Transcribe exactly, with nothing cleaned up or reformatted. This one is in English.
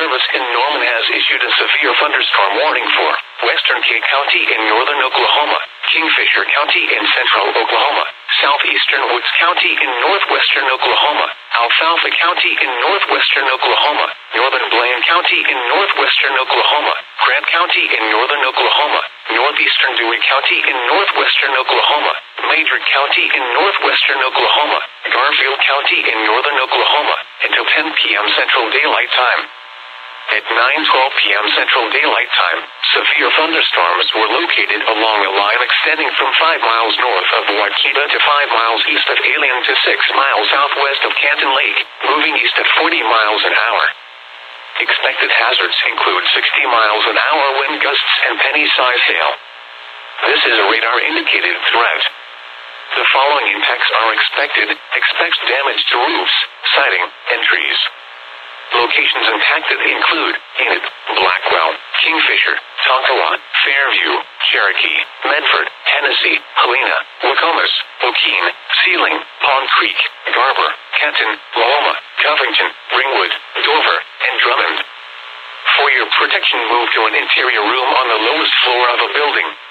Service in Norman has issued a severe thunderstorm warning for Western Key County in northern Oklahoma, Kingfisher County in central Oklahoma, southeastern Woods County in northwestern Oklahoma, Alfalfa County in northwestern Oklahoma, northern Blaine County in northwestern Oklahoma, Grant County in northern Oklahoma, northeastern Dewey County in northwestern Oklahoma, Madrid County in northwestern Oklahoma, Garfield County in northern Oklahoma, until ten p.m. Central Daylight Time. At nine twelve p.m. Central Daylight Time, severe thunderstorms were located along a line extending from five miles north of Waukeeta to five miles east of Alien to six miles southwest of Canton Lake, moving east at forty miles an hour. Expected hazards include sixty miles an hour wind gusts and penny-sized hail. This is a radar-indicated threat. The following impacts are expected. Expect damage to roofs, siding, and trees. Locations impacted include Enid, Blackwell, Kingfisher, Tonkawa, Fairview, Cherokee, Medford, Hennessy, Helena, Wacomas, Okeen, Sealing, Pond Creek, Garber, Canton, Lahoma, Covington, Ringwood, Dover, and Drummond. For your protection, move to an interior room on the lowest floor of a building.